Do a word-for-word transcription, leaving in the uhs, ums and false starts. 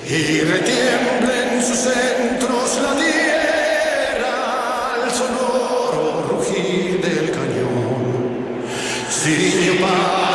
y retiembla en sus centros la tierra al sonoro rugir del cañón. Sirio